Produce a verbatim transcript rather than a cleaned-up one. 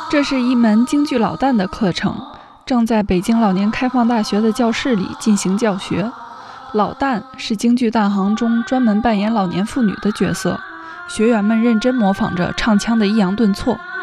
这是一门京剧老旦的课程，正在北京老年开放大学的教室里进行教学。老旦是京剧旦行中专门扮演老年妇女的角色，学员们认真模仿着唱腔的抑扬顿挫。